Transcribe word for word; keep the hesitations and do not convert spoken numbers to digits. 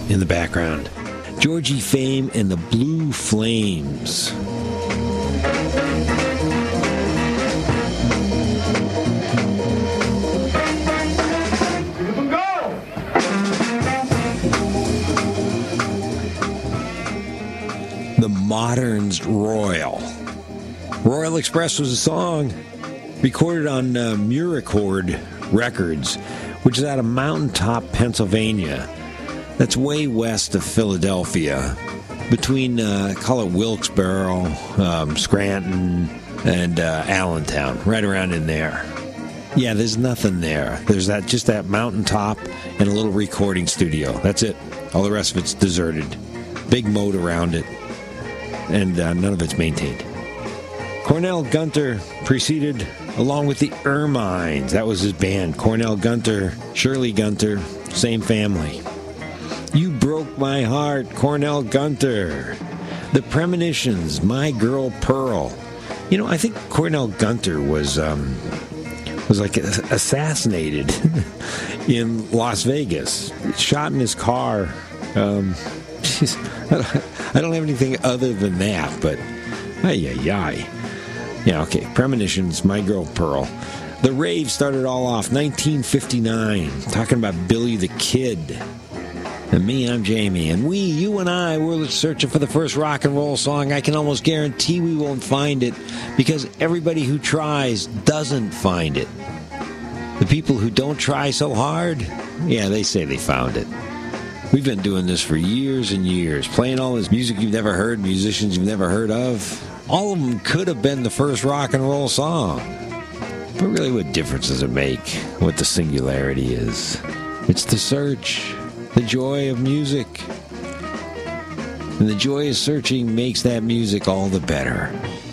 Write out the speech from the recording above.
in the background. Georgie Fame and the Blue Flames. The Moderns Royal. Royal Express was a song recorded on uh, Muricord Records, which is out of Mountaintop, Pennsylvania. That's way west of Philadelphia, between, uh, call it Wilkes-Barre, um, Scranton, and uh, Allentown, right around in there. Yeah, there's nothing there. There's that just that mountaintop and a little recording studio. That's it. All the rest of it's deserted. Big moat around it, and uh, none of it's maintained. Cornell Gunter preceded, along with the Ermines. That was his band. Cornell Gunter, Shirley Gunter, same family. You Broke My Heart, Cornell Gunter. The Premonitions, My Girl Pearl. You know, I think Cornell Gunter was um, was like assassinated in Las Vegas. Shot in his car. Um, geez, I don't have anything other than that, but ay, ay, ay. Yeah, okay. Premonitions, My Girl Pearl. The rave started all off nineteen fifty-nine, talking about Billy the Kid. And me, I'm Jamie. And we, you and I, we're searching for the first rock and roll song. I can almost guarantee we won't find it because everybody who tries doesn't find it. The people who don't try so hard, yeah, they say they found it. We've been doing this for years and years, playing all this music you've never heard, musicians you've never heard of. All of them could have been the first rock and roll song. But really, what difference does it make what the singularity is? It's the search, the joy of music. And the joy of searching makes that music all the better.